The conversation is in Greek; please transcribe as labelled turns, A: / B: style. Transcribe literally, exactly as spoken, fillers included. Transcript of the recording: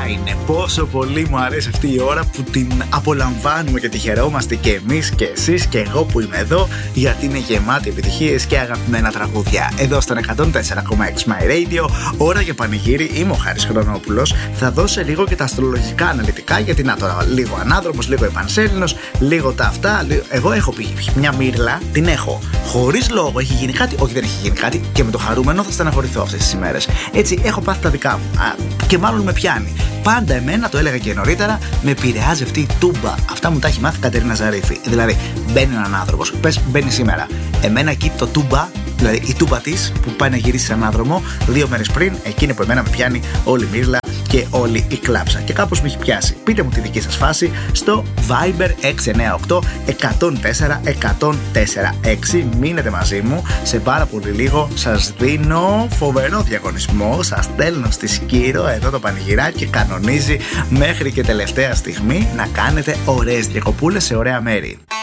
A: είναι. Πόσο πολύ μου αρέσει αυτή η ώρα που την απολαμβάνουμε και τη χαιρόμαστε και εμείς και εσείς και εγώ που είμαι εδώ, γιατί είναι γεμάτη επιτυχίες και αγαπημένα τραγούδια. Εδώ στον εκατόν τέσσερα κόμμα έξι My Radio, ώρα για πανηγύρι. Είμαι ο Χάρης Χρονόπουλος. Θα δώσω λίγο και τα αστρολογικά αναλυτικά, γιατί να τώρα λίγο ανάδρομος, λίγο επανσέλινος, λίγο τα αυτά. Λίγο... Εγώ έχω πει μια μύρλα, την έχω χωρίς λόγο. Έχει γίνει κάτι, όχι δεν έχει γίνει κάτι, και με το χαρούμενο θα στεναχωρηθώ αυτές τις ημέρες. Έτσι έχω πάθει τα δικά μου. Α, και μάλλον με πιάνει. Πάντα εμένα, το έλεγα και νωρίτερα, με επηρεάζει αυτή η τούμπα. Αυτά μου τα έχει μάθει η Κατερίνα Ζαρίφη. Δηλαδή, μπαίνει έναν άνθρωπος, πες μπαίνει σήμερα. Εμένα εκεί το τούμπα, δηλαδή η τούμπα της που πάει να γυρίσει σε ανάδρομο δύο μέρες πριν, εκείνη που εμένα με πιάνει όλη η μύρλα και όλη η κλάψα. Και κάπως με έχει πιάσει. Πείτε μου τη δική σας φάση στο Viber έξι εννιά οκτώ εκατόν τέσσερα εκατόν τέσσερα έξι. Μείνετε μαζί μου. Σε πάρα πολύ λίγο σας δίνω φοβερό διαγωνισμό. Σας στέλνω στη Σκύρο εδώ το πανηγυράκι και κανονίζει μέχρι και τελευταία στιγμή να κάνετε ωραίες διακοπούλες σε ωραία μέρη.